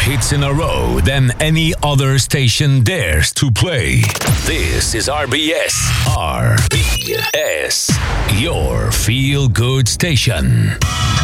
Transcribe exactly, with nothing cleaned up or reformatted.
hits in a row than any other station dares to play. This is R B S. R B S, your feel-good station.